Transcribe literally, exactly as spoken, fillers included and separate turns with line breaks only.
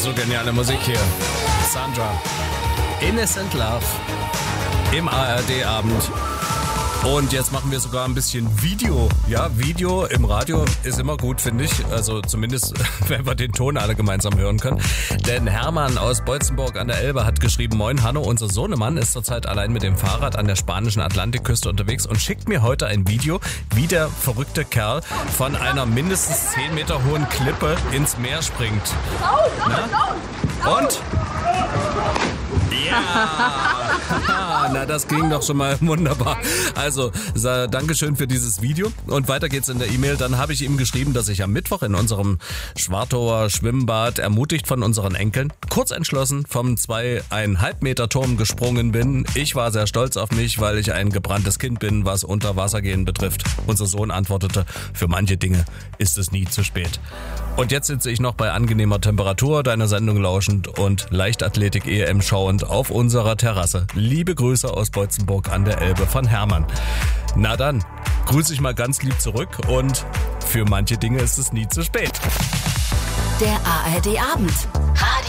So geniale Musik hier. Sandra. Innocent Love. Im A R D-Abend. Und jetzt machen wir sogar ein bisschen Video. Ja, Video im Radio ist immer gut, finde ich. Also zumindest, wenn wir den Ton alle gemeinsam hören können. Denn Hermann aus Beutzenburg an der Elbe hat geschrieben: Moin Hanno, unser Sohnemann ist zurzeit allein mit dem Fahrrad an der spanischen Atlantikküste unterwegs und schickt mir heute ein Video, wie der verrückte Kerl von einer mindestens zehn Meter hohen Klippe ins Meer springt. Na? Und? Ja, na das ging doch schon mal wunderbar. Also, Dankeschön für dieses Video. Und weiter geht's in der E-Mail. Dann habe ich ihm geschrieben, dass ich am Mittwoch in unserem Schwartauer Schwimmbad, ermutigt von unseren Enkeln, kurz entschlossen vom zweieinhalb Meter Turm gesprungen bin. Ich war sehr stolz auf mich, weil ich ein gebranntes Kind bin, was Unterwassergehen betrifft. Unser Sohn antwortete: Für manche Dinge ist es nie zu spät. Und jetzt sitze ich noch bei angenehmer Temperatur deiner Sendung lauschend und Leichtathletik-E M schauend auf unserer Terrasse. Liebe Grüße aus Beutzenburg an der Elbe von Hermann. Na dann, grüße ich mal ganz lieb zurück und für manche Dinge ist es nie zu spät.
Der A R D-Abend.